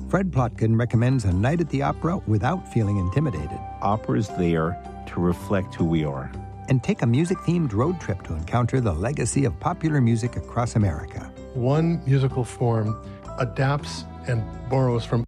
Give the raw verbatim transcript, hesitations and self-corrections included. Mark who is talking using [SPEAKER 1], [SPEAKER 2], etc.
[SPEAKER 1] Fred Plotkin recommends a night at the opera without feeling intimidated.
[SPEAKER 2] Opera is there to reflect who we are.
[SPEAKER 1] And take a music-themed road trip to encounter the legacy of popular music across America.
[SPEAKER 3] One musical form adapts and borrows from